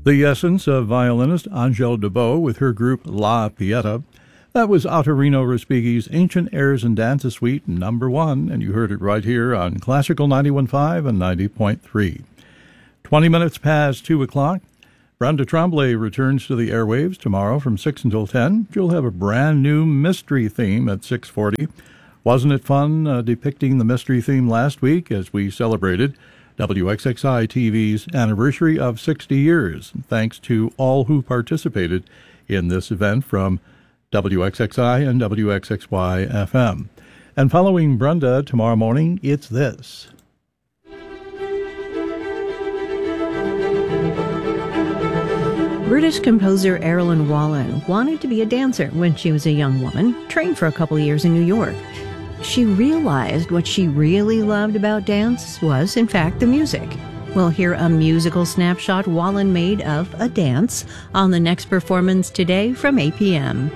The Essence of violinist Angèle Debow with her group La Pieta. That was Ottorino Respighi's Ancient Airs and Dances Suite number 1, and you heard it right here on Classical 91.5 and 90.3. 20 minutes past 2 o'clock. Brenda Tremblay returns to the airwaves tomorrow from 6 until 10. She'll have a brand new mystery theme at 6:40. Wasn't it fun depicting the mystery theme last week as we celebrated WXXI TV's anniversary of 60 years? Thanks to all who participated in this event from WXXI and WXXY FM. And following Brenda tomorrow morning, it's this. British composer Erilyn Wallen wanted to be a dancer when she was a young woman, trained for a couple of years in New York. She realized what she really loved about dance was, in fact, the music. We'll hear a musical snapshot Wallen made of a dance on the next performance today from 8 p.m.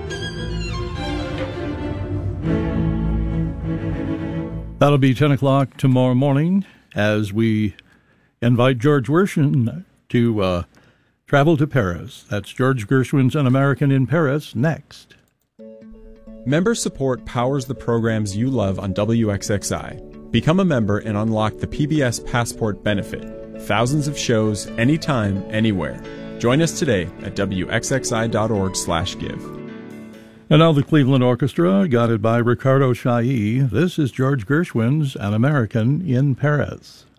That'll be 10 o'clock tomorrow morning as we invite George Gershwin to travel to Paris. That's George Gershwin's An American in Paris next. Member support powers the programs you love on WXXI. Become a member and unlock the PBS Passport benefit. Thousands of shows, anytime, anywhere. Join us today at WXXI.org/give. And now the Cleveland Orchestra, guided by Ricardo Chailly. This is George Gershwin's An American in Paris.